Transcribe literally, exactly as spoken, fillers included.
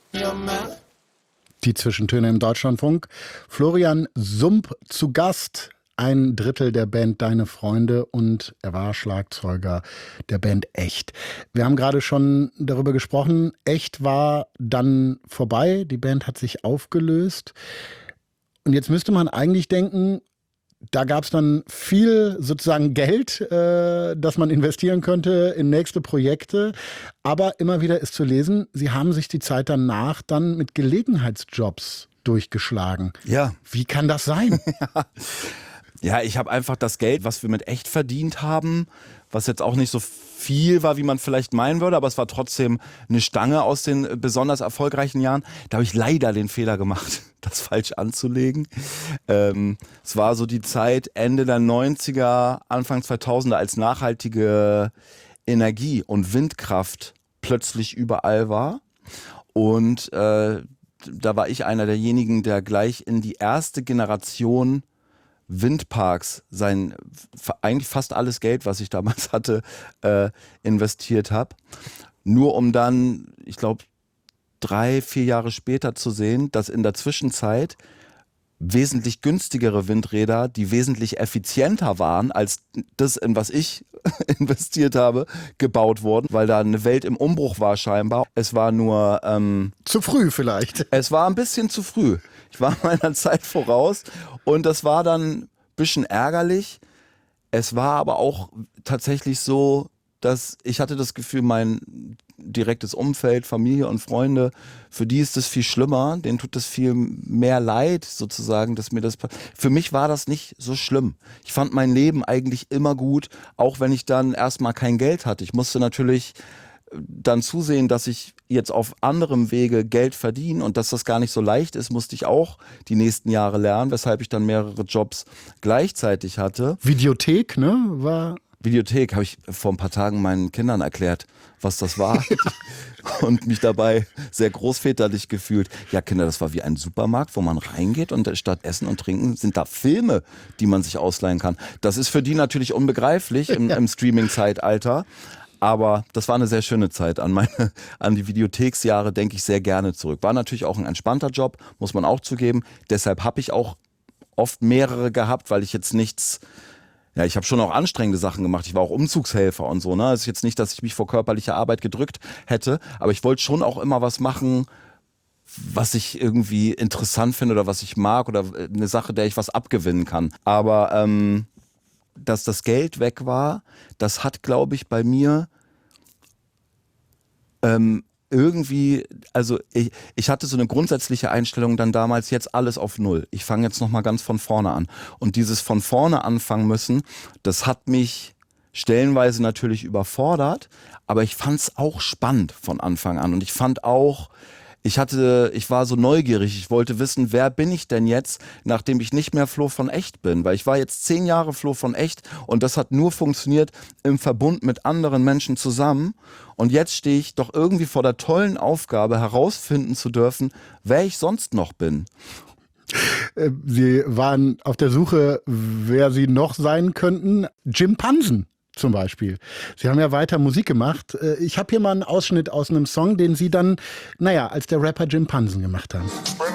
Die Zwischentöne im Deutschlandfunk. Florian Sump zu Gast. Ein Drittel der Band Deine Freunde und er war Schlagzeuger der Band Echt. Wir haben gerade schon darüber gesprochen. Echt war dann vorbei. Die Band hat sich aufgelöst. Und jetzt müsste man eigentlich denken, da gab es dann viel sozusagen Geld, äh, das man investieren könnte in nächste Projekte. Aber immer wieder ist zu lesen, Sie haben sich die Zeit danach dann mit Gelegenheitsjobs durchgeschlagen. Ja. Wie kann das sein? ja. Ja, ich habe einfach das Geld, was wir mit Echt verdient haben, was jetzt auch nicht so viel war, wie man vielleicht meinen würde, aber es war trotzdem eine Stange aus den besonders erfolgreichen Jahren. Da habe ich leider den Fehler gemacht, das falsch anzulegen. Ähm, es war so die Zeit Ende der neunziger, Anfang zweitausender, als nachhaltige Energie und Windkraft plötzlich überall war. Und äh, da war ich einer derjenigen, der gleich in die erste Generation Windparks sein eigentlich fast alles Geld, was ich damals hatte, äh, investiert habe. Nur um dann, ich glaube, drei, vier Jahre später zu sehen, dass in der Zwischenzeit wesentlich günstigere Windräder, die wesentlich effizienter waren als das, in was ich investiert habe, gebaut wurden, weil da eine Welt im Umbruch war scheinbar. Es war nur... Ähm, zu früh vielleicht. Es war ein bisschen zu früh. Ich war meiner Zeit voraus und das war dann ein bisschen ärgerlich. Es war aber auch tatsächlich so, dass ich hatte das Gefühl, mein direktes Umfeld, Familie und Freunde, für die ist das viel schlimmer, denen tut das viel mehr leid sozusagen, dass mir das, für mich war das nicht so schlimm. Ich fand mein Leben eigentlich immer gut, auch wenn ich dann erstmal kein Geld hatte. Ich musste natürlich dann zusehen, dass ich jetzt auf anderem Wege Geld verdiene und dass das gar nicht so leicht ist, musste ich auch die nächsten Jahre lernen, weshalb ich dann mehrere Jobs gleichzeitig hatte. Videothek, ne, war... Videothek habe ich vor ein paar Tagen meinen Kindern erklärt, was das war und mich dabei sehr großväterlich gefühlt. Ja, Kinder, das war wie ein Supermarkt, wo man reingeht und statt Essen und Trinken sind da Filme, die man sich ausleihen kann. Das ist für die natürlich unbegreiflich im, im Streaming-Zeitalter. Aber das war eine sehr schöne Zeit. An meine, an die Videotheksjahre denke ich sehr gerne zurück. War natürlich auch ein entspannter Job, muss man auch zugeben. Deshalb habe ich auch oft mehrere gehabt, weil ich jetzt nichts, ja, ich habe schon auch anstrengende Sachen gemacht. Ich war auch Umzugshelfer und so, ne? Es ist jetzt nicht, dass ich mich vor körperlicher Arbeit gedrückt hätte, aber ich wollte schon auch immer was machen, was ich irgendwie interessant finde oder was ich mag oder eine Sache, der ich was abgewinnen kann. Aber ähm, dass das Geld weg war, das hat, glaube ich, bei mir ähm, irgendwie, also ich, ich hatte so eine grundsätzliche Einstellung dann damals, jetzt alles auf Null. Ich fange jetzt nochmal ganz von vorne an. Und dieses von vorne anfangen müssen, das hat mich stellenweise natürlich überfordert, aber ich fand es auch spannend von Anfang an. Und ich fand auch, Ich hatte, ich war so neugierig, ich wollte wissen, wer bin ich denn jetzt, nachdem ich nicht mehr Flo von Echt bin, weil ich war jetzt zehn Jahre Flo von Echt und das hat nur funktioniert im Verbund mit anderen Menschen zusammen und jetzt stehe ich doch irgendwie vor der tollen Aufgabe herausfinden zu dürfen, wer ich sonst noch bin. Sie waren auf der Suche, wer Sie noch sein könnten. Jim Pansen zum Beispiel. Sie haben ja weiter Musik gemacht. Ich habe hier mal einen Ausschnitt aus einem Song, den Sie dann, naja, als der Rapper Jim Pansen gemacht haben.